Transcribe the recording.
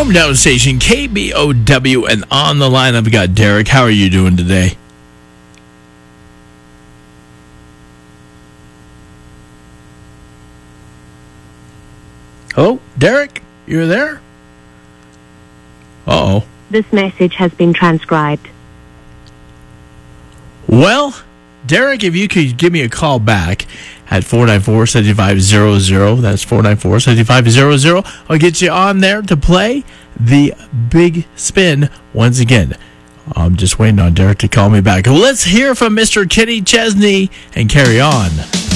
hometown station, KBOW, and on the line I've got Derek. How are you doing today? Hello, Derek? You're there? Uh-oh. This message has been transcribed. Well, Derek, if you could give me a call back at 494-7500, that's 494-7500, I'll get you on there to play the Big Spin once again. I'm just waiting on Derek to call me back. Well, let's hear from Mr. Kenny Chesney and carry on.